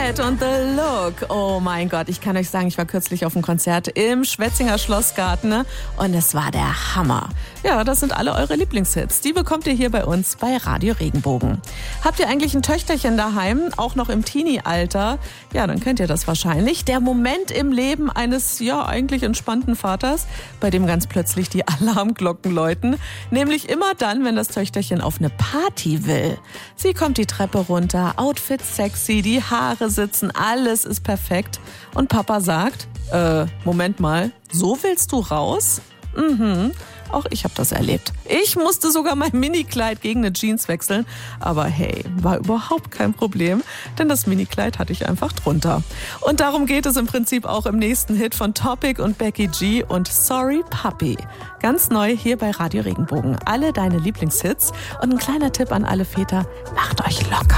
Janet und The Look. Oh mein Gott, ich kann euch sagen, ich war kürzlich auf einem Konzert im Schwetzinger Schlossgarten, ne? Und es war der Hammer. Ja, das sind alle eure Lieblingshits. Die bekommt ihr hier bei uns bei Radio Regenbogen. Habt ihr eigentlich ein Töchterchen daheim, auch noch im Teenie-Alter? Ja, dann kennt ihr das wahrscheinlich. Der Moment im Leben eines, ja, eigentlich entspannten Vaters, bei dem ganz plötzlich die Alarmglocken läuten. Nämlich immer dann, wenn das Töchterchen auf eine Party will. Sie kommt die Treppe runter, Outfit sexy, die Haare sitzen, alles ist perfekt. Und Papa sagt, Moment mal, so willst du raus? Auch ich habe das erlebt. Ich musste sogar mein Minikleid gegen eine Jeans wechseln. Aber hey, war überhaupt kein Problem, denn das Minikleid hatte ich einfach drunter. Und darum geht es im Prinzip auch im nächsten Hit von Topic und Becky G und Sorry Puppy. Ganz neu hier bei Radio Regenbogen. Alle deine Lieblingshits und ein kleiner Tipp an alle Väter, macht euch locker.